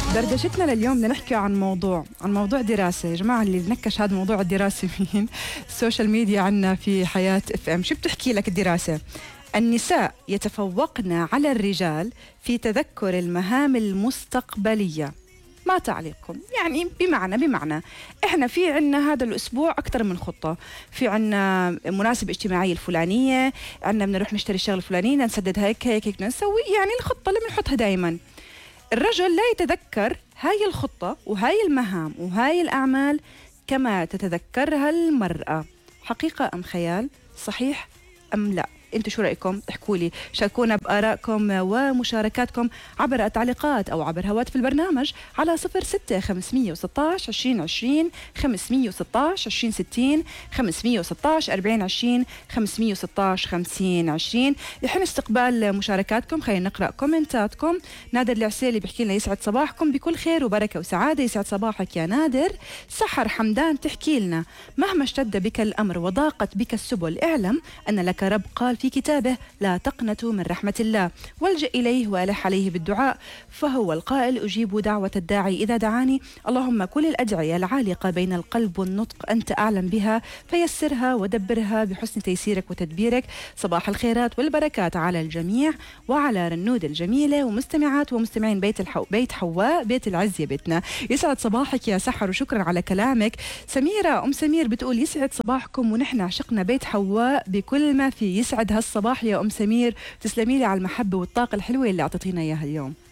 دردشتنا لليوم بدنا نحكي عن موضوع دراسة. يا جماعة اللي نكش هذا الموضوع الدراسي مين؟ السوشيال ميديا عنا في حياة اف ام. شو بتحكي لك الدراسة؟ النساء يتفوقن على الرجال في تذكر المهام المستقبلية. ما تعليقكم؟ يعني بمعنى احنا في عنا هذا الاسبوع اكثر من خطه، في عنا مناسبه اجتماعيه الفلانيه، عنا بدنا نروح نشتري الشغله الفلانيه، نسدد هيك بدنا نسوي، يعني الخطه اللي بنحطها دائما. الرجل لا يتذكر هاي الخطه وهاي المهام وهاي الاعمال كما تتذكرها المراه. حقيقه ام خيال؟ صحيح ام لا؟ انتوا شو رايكم؟ احكوا لي، شاركونا بارائكم ومشاركاتكم عبر التعليقات او عبر هواتف البرنامج على 06 516 2020 516 2060 516 4020 516 5020. لحين استقبال مشاركاتكم خلينا نقرا كومنتاتكم. نادر العسيلي بيحكي لنا يسعد صباحكم بكل خير وبركه وسعاده. يسعد صباحك يا نادر. سحر حمدان تحكي لنا مهما اشتد بك الامر وضاقت بك السبل اعلم ان لك رب قال في كتابه لا تقنطوا من رحمة الله والجأ إليه وألح عليه بالدعاء فهو القائل أجيب دعوة الداعي إذا دعاني. اللهم كل الأدعية العالقة بين القلب والنطق أنت أعلم بها فيسرها ودبرها بحسن تيسيرك وتدبيرك. صباح الخيرات والبركات على الجميع وعلى رنود الجميلة ومستمعات ومستمعين بيت حواء بيت العز يا بيتنا. يسعد صباحك يا سحر وشكرا على كلامك. سميرة أم سمير بتقول يسعد صباحكم ونحن عشقنا بيت حواء بكل ما فيه. يسعد هالصباح يا أم سمير، تسلمي لي على المحبة والطاقة الحلوة اللي أعطيتينا إياها اليوم.